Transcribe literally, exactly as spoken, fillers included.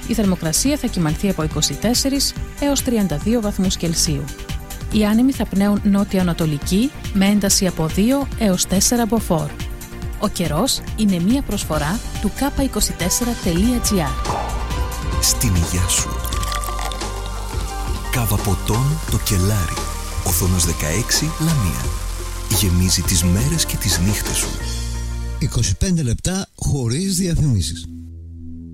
Η θερμοκρασία θα κυμανθεί από είκοσι τέσσερις έως τριάντα δύο βαθμούς Κελσίου. Οι άνεμοι θα πνέουν νότιο-ανατολική με ένταση από δύο έως τέσσερα μποφόρ. Ο καιρός είναι μία προσφορά του κάπα είκοσι τέσσερα τελεία τζι άρ. Στην υγειά σου. Κάβα ποτών το κελάρι. Οθόνος δεκαέξι Λαμία. Γεμίζει τις μέρες και τις νύχτες σου. είκοσι πέντε λεπτά χωρίς διαφημίσεις.